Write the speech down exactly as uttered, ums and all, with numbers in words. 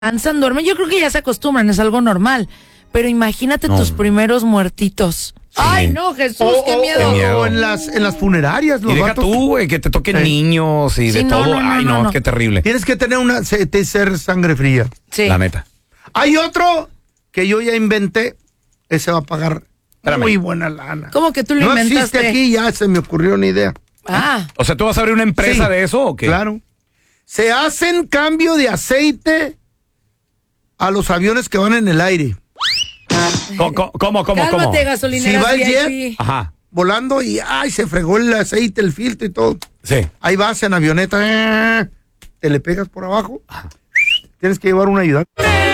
descansan, duermen, yo creo que ya se acostumbran, es algo normal. Pero imagínate No. tus primeros muertitos. Sí. Ay, no, Jesús, O, qué o- miedo. o- miedo. o en las en las funerarias, Y los deja vatos. tú, güey, que te toquen Sí. niños y de Sí, no, todo. no, no, Ay, no, no, no. qué terrible. Tienes que tener una se- te- ser sangre fría. Sí. La neta. Hay otro que yo ya inventé, ese va a pagar Espérame. muy buena lana. ¿Cómo que tú lo no inventaste? existe aquí, ya se me ocurrió una idea. Ah, O sea, ¿tú vas a abrir una empresa Sí, de eso o qué? Claro. Se hacen cambio de aceite a los aviones que van en el aire. ¿Cómo, cómo, cómo? cómo? cálmate, gasolinera Si va el V I P. jet, Ajá. Volando y ay, se fregó el aceite, el filtro y todo. Sí. Ahí vas en avioneta, eh, te le pegas por abajo. Tienes que llevar una ayuda.